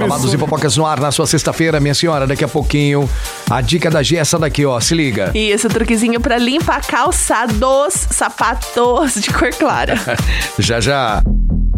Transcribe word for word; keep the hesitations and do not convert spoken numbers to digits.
Babados e fofocas no ar na sua sexta-feira, minha senhora. Daqui a pouquinho, a dica da G é essa daqui, ó. Se liga. E esse truquezinho pra limpar calçados, sapatos de cor clara. Já, já.